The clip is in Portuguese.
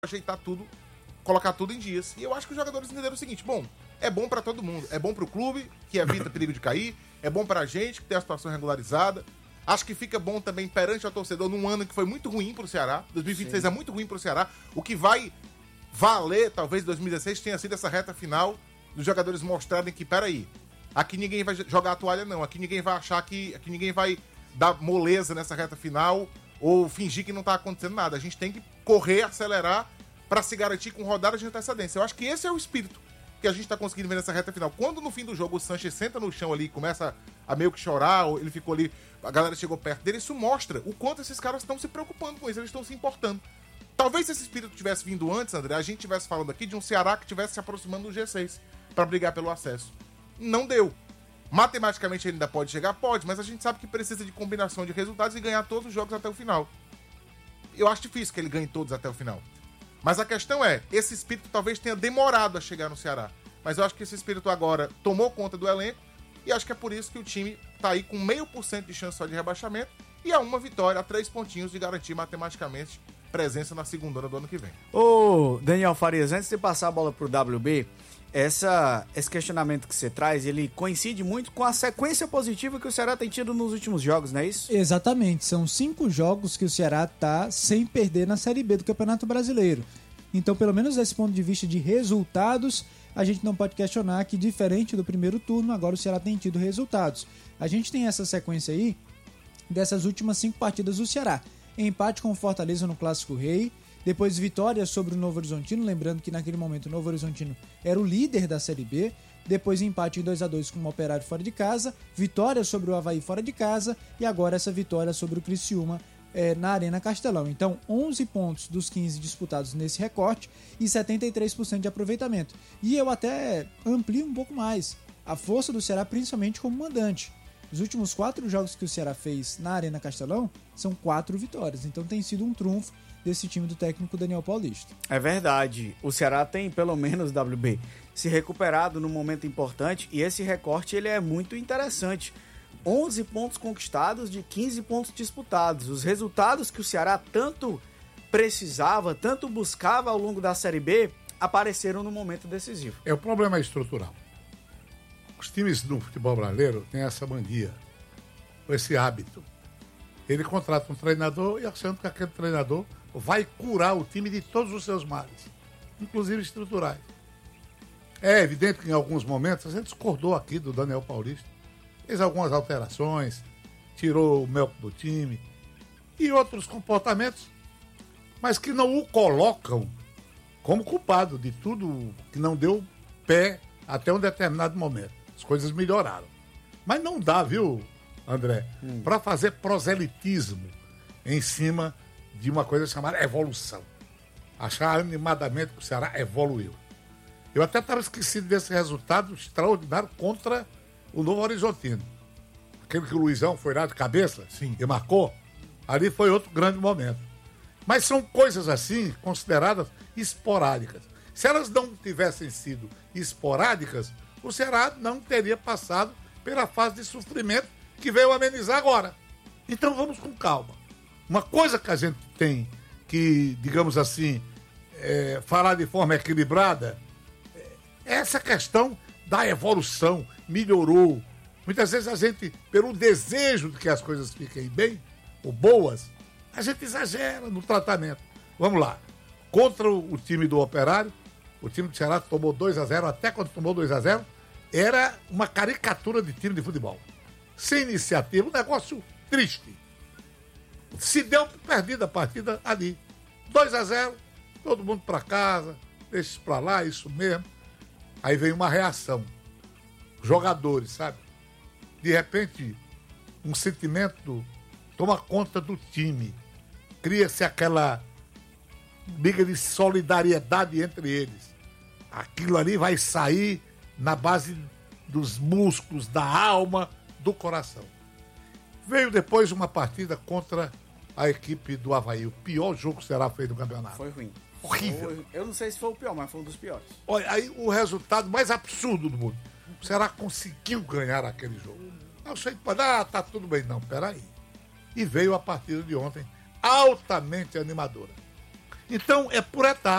ajeitar tudo, colocar tudo em dias. E eu acho que os jogadores entenderam o seguinte: bom, é bom pra todo mundo. É bom pro clube, que evita perigo de cair. É bom pra gente, que tem a situação regularizada. Acho que fica bom também perante ao torcedor num ano que foi muito ruim pro Ceará. 2026 Sim. É muito ruim pro Ceará. O que vai valer, talvez, 2016 tenha sido essa reta final dos jogadores mostrarem que, peraí, aqui ninguém vai jogar a toalha, não. Aqui ninguém vai achar que... Aqui ninguém vai dar moleza nessa reta final ou fingir que não tá acontecendo nada. A gente tem que correr, acelerar pra se garantir com rodadas de antecedência. Eu acho que esse é o espírito que a gente tá conseguindo ver nessa reta final. Quando no fim do jogo o Sanches senta no chão ali e começa a meio que chorar, ou ele ficou ali, a galera chegou perto dele, isso mostra o quanto esses caras estão se preocupando com isso, eles estão se importando. Talvez se esse espírito tivesse vindo antes, André, a gente tivesse falando aqui de um Ceará que tivesse se aproximando do G6 pra brigar pelo acesso. Não deu. Matematicamente ele ainda pode chegar? Pode, mas a gente sabe que precisa de combinação de resultados e ganhar todos os jogos até o final. Eu acho difícil que ele ganhe todos até o final. Mas a questão é, esse espírito talvez tenha demorado a chegar no Ceará. Mas eu acho que esse espírito agora tomou conta do elenco e acho que é por isso que o time tá aí com 0,5% de chance só de rebaixamento e a uma vitória, a 3 pontinhos de garantir matematicamente presença na segunda do ano que vem. Ô, Daniel Farias, antes de passar a bola pro WB, esse questionamento que você traz, ele coincide muito com a sequência positiva que o Ceará tem tido nos últimos jogos, não é isso? Exatamente, são 5 jogos que o Ceará tá sem perder na Série B do Campeonato Brasileiro. Então, pelo menos desse ponto de vista de resultados, a gente não pode questionar que, diferente do primeiro turno, agora o Ceará tem tido resultados. A gente tem essa sequência aí dessas últimas 5 partidas do Ceará. Empate com o Fortaleza no Clássico Rei, depois vitória sobre o Novo Horizontino, lembrando que naquele momento o Novo Horizontino era o líder da Série B, depois empate em 2-2 com o Operário fora de casa, vitória sobre o Avaí fora de casa e agora essa vitória sobre o Criciúma na Arena Castelão. Então, 11 pontos dos 15 disputados nesse recorte e 73% de aproveitamento. E eu até amplio um pouco mais a força do Ceará, principalmente como mandante. Os últimos 4 jogos que o Ceará fez na Arena Castelão são 4 vitórias. Então tem sido um trunfo desse time do técnico Daniel Paulista. É verdade. O Ceará tem, pelo menos, WB, se recuperado num momento importante e esse recorte ele é muito interessante. 11 pontos conquistados de 15 pontos disputados. Os resultados que o Ceará tanto precisava, tanto buscava ao longo da Série B, apareceram no momento decisivo. O problema é estrutural. Os times do futebol brasileiro têm essa mania, esse hábito. Ele contrata um treinador e achando que aquele treinador vai curar o time de todos os seus males, inclusive estruturais. É evidente que em alguns momentos a gente discordou aqui do Daniel Paulista, fez algumas alterações, tirou o mel do time e outros comportamentos, mas que não o colocam como culpado de tudo que não deu pé até um determinado momento. As coisas melhoraram. Mas não dá, viu, André, para fazer proselitismo em cima de uma coisa chamada evolução. Achar animadamente que o Ceará evoluiu. Eu até estava esquecido desse resultado extraordinário contra o Novo Horizontino. Aquele que o Luizão foi lá de cabeça e marcou, ali foi outro grande momento. Mas são coisas assim, consideradas esporádicas. Se elas não tivessem sido esporádicas, o Ceará não teria passado pela fase de sofrimento que veio amenizar agora. Então vamos com calma. Uma coisa que a gente tem que, digamos assim, falar de forma equilibrada, é essa questão da evolução. Melhorou. Muitas vezes a gente, pelo desejo de que as coisas fiquem bem ou boas, a gente exagera no tratamento. Vamos lá. Contra o time do Operário, o time do Ceará tomou 2-0, até quando tomou 2-0, era uma caricatura de time de futebol. Sem iniciativa, um negócio triste. Se deu perdida a partida ali. 2-0, todo mundo para casa, deixa isso para lá, isso mesmo. Aí vem uma reação. Jogadores, sabe? De repente, um sentimento toma conta do time. Cria-se aquela briga de solidariedade entre eles. Aquilo ali vai sair na base dos músculos, da alma, do coração. Veio depois uma partida contra a equipe do Avaí. O pior jogo que será feito no campeonato. Foi ruim. Horrível. Eu não sei se foi o pior, mas foi um dos piores. Olha, aí o resultado mais absurdo do mundo. O Ceará conseguiu ganhar aquele jogo. Eu sei que tá tudo bem. Não, peraí. E veio a partida de ontem altamente animadora. Então, é por etapas.